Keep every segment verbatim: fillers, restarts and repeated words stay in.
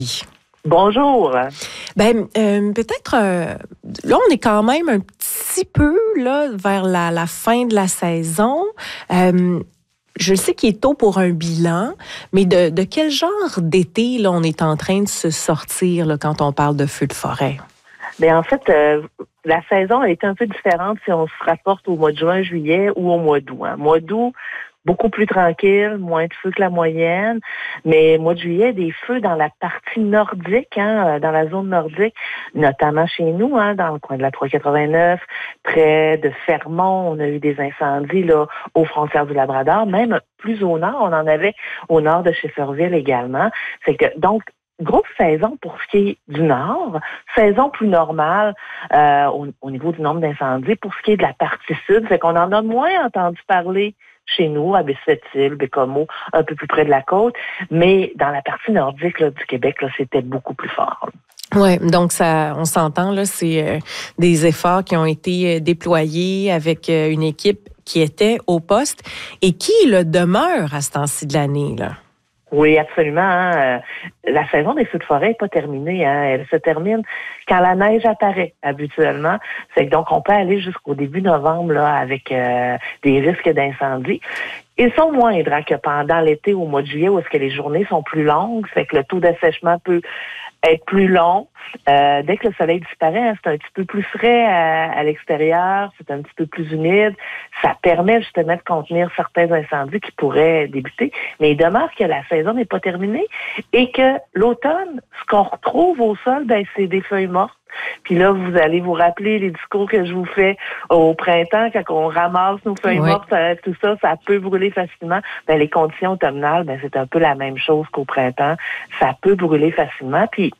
Bonjour. Ben, euh, peut-être, euh, là, on est quand même un petit peu là, vers la, la fin de la saison. Euh, je sais qu'il est tôt pour un bilan, mais de, de quel genre d'été là, on est en train de se sortir là, quand on parle de feux de forêt? Bien, en fait, euh, la saison est un peu différente si on se rapporte au mois de juin, juillet ou au mois d'août. Hein. Mois d'août, beaucoup plus tranquille, moins de feux que la moyenne. Mais mois de juillet, des feux dans la partie nordique, hein, dans la zone nordique, notamment chez nous, hein, dans le coin de la trois cent quatre-vingt-neuf, près de Fermont, on a eu des incendies là aux frontières du Labrador. Même plus au nord, on en avait au nord de Schefferville également. C'est que donc grosse saison pour ce qui est du nord, saison plus normale euh, au, au niveau du nombre d'incendies. Pour ce qui est de la partie sud, c'est qu'on en a moins entendu parler chez nous, à Baie-Sept-Îles, Baie-Comeau, un peu plus près de la côte, mais dans la partie nordique là, du Québec, là, c'était beaucoup plus fort. Oui, donc ça, on s'entend, là, c'est euh, des efforts qui ont été déployés avec euh, une équipe qui était au poste et qui le demeure à ce temps-ci de l'année, là. Oui, absolument. Hein. La saison des feux de forêt n'est pas terminée. Hein. Elle se termine quand la neige apparaît habituellement. C'est que donc on peut aller jusqu'au début novembre là avec euh, des risques d'incendie. Ils sont moindres hein, que pendant l'été au mois de juillet où est-ce que les journées sont plus longues. C'est que le taux d'assèchement peut être plus long. Euh, dès que le soleil disparaît, hein, c'est un petit peu plus frais à, à l'extérieur, c'est un petit peu plus humide. Ça permet justement de contenir certains incendies qui pourraient débuter. Mais il demeure que la saison n'est pas terminée et que l'automne, ce qu'on retrouve au sol, ben, c'est des feuilles mortes. Puis là, vous allez vous rappeler les discours que je vous fais au printemps, quand on ramasse nos feuilles Oui. mortes, ça, tout ça, ça peut brûler facilement. Ben, les conditions automnales, ben, c'est un peu la même chose qu'au printemps. Ça peut brûler facilement. Puis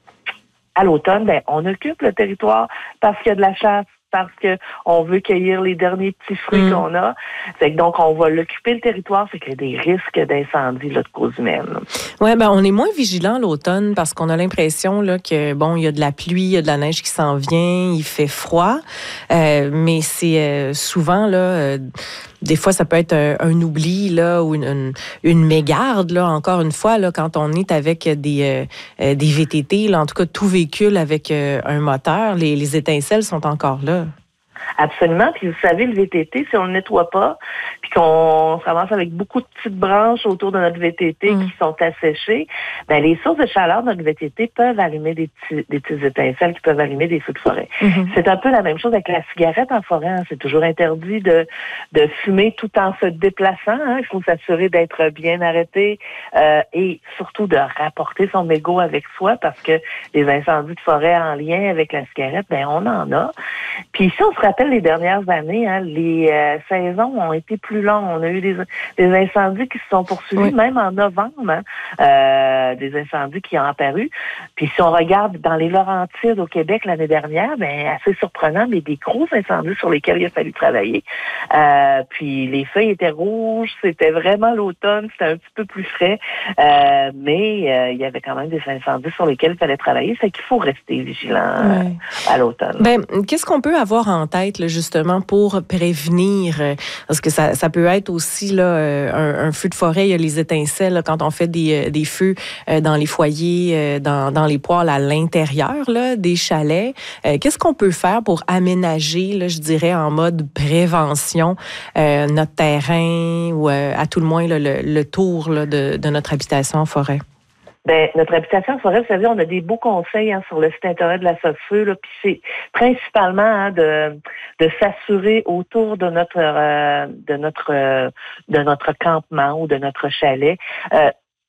à l'automne, ben, on occupe le territoire parce qu'il y a de la chasse, parce qu'on veut cueillir les derniers petits fruits mmh. qu'on a. C'est que donc, on va l'occuper le territoire, c'est qu'il y a des risques d'incendie là, de cause humaine. Oui, ben on est moins vigilant l'automne parce qu'on a l'impression là, que, bon, il y a de la pluie, il y a de la neige qui s'en vient, il fait froid. Euh, mais c'est euh, souvent, là, euh, des fois, ça peut être un, un oubli là, ou une, une, une mégarde, là, encore une fois, là, quand on est avec des, euh, des V T T, là, en tout cas, tout véhicule avec euh, un moteur, les, les étincelles sont encore là. Absolument. Puis vous savez, le V T T, si on ne le nettoie pas, puis qu'on se ramasse avec beaucoup de petites branches autour de notre V T T mmh. qui sont asséchées, ben les sources de chaleur de notre V T T peuvent allumer des petits, des petites étincelles qui peuvent allumer des feux de forêt. Mmh. C'est un peu la même chose avec la cigarette en forêt. Hein. C'est toujours interdit de, de fumer tout en se déplaçant. Hein. Il faut s'assurer d'être bien arrêté euh, et surtout de rapporter son mégot avec soi parce que les incendies de forêt en lien avec la cigarette, ben on en a. Puis si on se rappelle les dernières années, hein, les euh, saisons ont été plus longues. On a eu des, des incendies qui se sont poursuivis, oui. même en novembre, hein, euh, des incendies qui ont apparu. Puis si on regarde dans les Laurentides au Québec l'année dernière, ben assez surprenant, mais des gros incendies sur lesquels il a fallu travailler. Euh, puis les feuilles étaient rouges, c'était vraiment l'automne, c'était un petit peu plus frais, euh, mais euh, il y avait quand même des incendies sur lesquels il fallait travailler. C'est qu'il faut rester vigilant oui. euh, à l'automne. Ben, qu'est-ce qu'on peut avoir en tête là, justement pour prévenir, euh, parce que ça, ça peut être aussi là, euh, un, un feu de forêt, il y a les étincelles là, quand on fait des, des feux euh, dans les foyers, euh, dans, dans les poêles à l'intérieur là, des chalets. Euh, qu'est-ce qu'on peut faire pour aménager, là, je dirais, en mode prévention, euh, notre terrain ou euh, à tout le moins là, le, le tour là, de, de notre habitation en forêt? Ben, notre habitation en forêt, vous savez, on a des beaux conseils hein, sur le site internet de la Sofeu, là, puis c'est principalement hein, de de s'assurer autour de notre euh, de notre euh, de notre campement ou de notre chalet. Euh,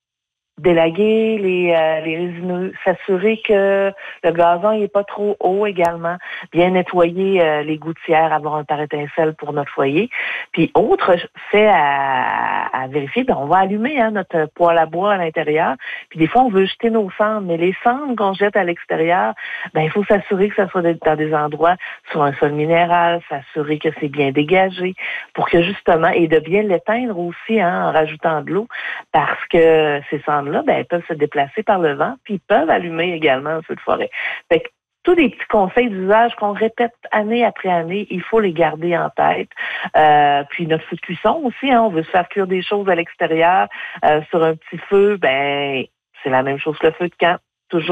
Délaguer les, euh, les résineux, s'assurer que le gazon n'est pas trop haut également, bien nettoyer euh, les gouttières, avoir un pare-étincelle pour notre foyer. Puis autre fait à, à vérifier, ben on va allumer hein, notre poêle à bois à l'intérieur. Puis des fois, on veut jeter nos cendres, mais les cendres qu'on jette à l'extérieur, ben il faut s'assurer que ça soit dans des endroits sur un sol minéral, s'assurer que c'est bien dégagé pour que justement, et de bien l'éteindre aussi hein, en rajoutant de l'eau, parce que ces cendres là, ben, elles peuvent se déplacer par le vent, puis ils peuvent allumer également un feu de forêt. Fait que tous des petits conseils d'usage qu'on répète année après année, il faut les garder en tête. Euh, puis notre feu de cuisson aussi, hein, on veut se faire cuire des choses à l'extérieur euh, sur un petit feu, ben c'est la même chose que le feu de camp.